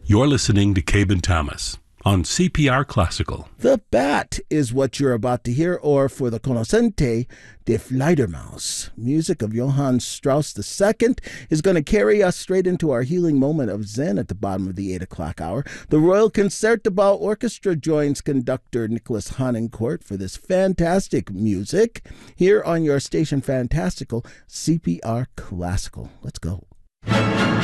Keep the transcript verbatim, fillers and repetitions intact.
You're listening to Cabe and Thomas on C P R Classical. The Bat is what you're about to hear, or for the Conoscente, Die Fledermaus. Music of Johann Strauss the Second is going to carry us straight into our healing moment of Zen at the bottom of the eight o'clock hour. The Royal Concertgebouw Orchestra joins conductor Nicholas Honencourt for this fantastic music here on your station Fantastical, C P R Classical. Let's go.